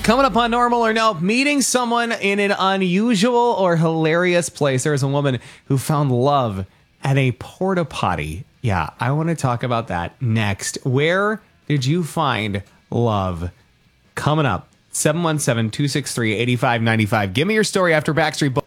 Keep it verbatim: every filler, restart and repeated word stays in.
Coming up on Normal or No, meeting someone in an unusual or hilarious place. There was a woman who found love at a porta potty. Yeah, I want to talk about that next. Where did you find love? Coming up, seven one seven, two six three, eight five nine five. Give me your story after Backstreet Boys.